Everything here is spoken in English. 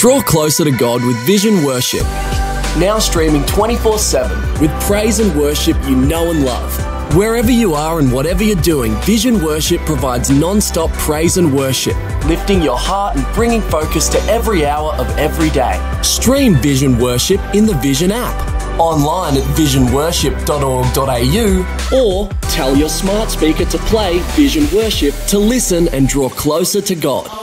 Draw closer to God with Vision Worship. Now streaming 24/7 with praise and worship you know and love. Wherever you are and whatever you're doing, Vision Worship provides non-stop praise and worship, lifting your heart and bringing focus to every hour of every day. Stream Vision Worship in the Vision app, online at visionworship.org.au, or tell your smart speaker to play Vision Worship to listen and draw closer to God.